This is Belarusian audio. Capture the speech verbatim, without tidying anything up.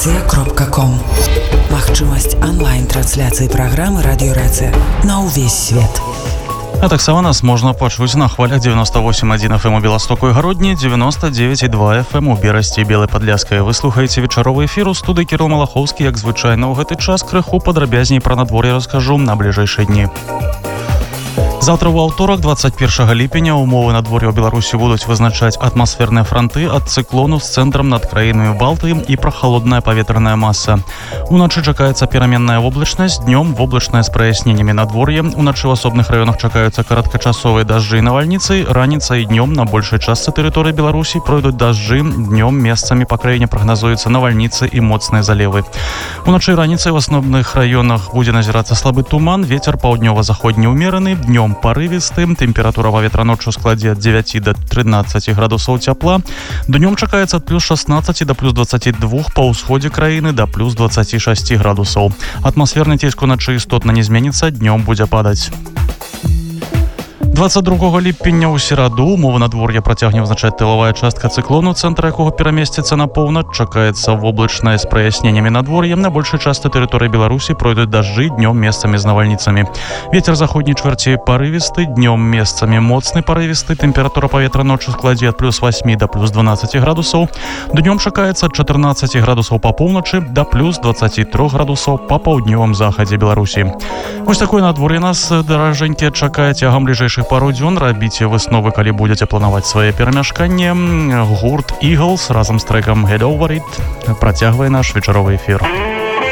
радиорация кропка ком. Магчымасць онлайн-трансляцыі праграмы радиорация на ўвесь свет. А таксама нас можна пачуць на хвалях девяносто восемь и один эф эм у Беластоку і Гародні, девяносто девять и два эф эм у Берасці і Белай Падляшскай. Вы слухаеце вечаровы эфір у студыі Кірыл Малахоўскі. Як звычайна ў гэты час крыху падрабязней пра надвор'е раскажу на бліжэйшыя дні. Завтра ў аўторак, двадцать первого ліпеня, умовы надвор'я ў Беларусі будуць вызначаць атмасферныя франты ад цыклону з цэнтрам над краінамі Балтыі і прахалодная паветраная маса. Уначы чакаецца пераменная воблачнасць, днём воблачная з праясненнямі надвор'я. Уначы ў асобных раёнах чакаюцца кароткачасовыя дажджы і навальніцы. Раніцай і днём на большай частцы тэрыторыі Беларусі пройдуць дажджы. Днём месцамі па краіне прагназуюцца навальніцы і моцныя залевы. Уначы і раніцай у асобных раёнах будзе назірацца слабы туман, вецер паўднёва-заходні ўмераны, днём парывістым, тэмпература паветра ноччу складзе ад девяти до тринадцати градусаў цяпла. Днём чакаецца ад плюс шестнадцати до плюс двадцати двух, па ўсходзе краіны да плюс двадцати шести градусаў. Атмасферны ціск уначы істотна не зменіцца, днём будзе падаць. двадцать другого ліпеня ў сераду умовы надвор'я працягне вызначаць тылавая частка цыклону, цэнтр якога перамесціцца на поўнач. Чакаецца воблачнае з праясненнямі надвор'я. На большай частцы тэрыторыі Беларусі пройдуць дажджы, днём месцамі з навальніцамі. Вецер заходняй чвэрці парывісты, днём месцамі моцны парывісты. Тэмпература паветра ноччу складзе ад плюс восьми до плюс двенадцати градусаў. Днём чакаецца ад чатырнаццати градусаў па поўначы да плюс двадцати трёх градусаў па паўднёвым захадзе Беларусі. Вось такое надвор'е нас, даражэнькія, чакае цягам бліжэйшых пару дзён. Рабіце высновы, калі будзеце планаваць свае перамяшканні. Гурт Eagles разам з трэкам Get Over It працягвае наш вечаровы эфір.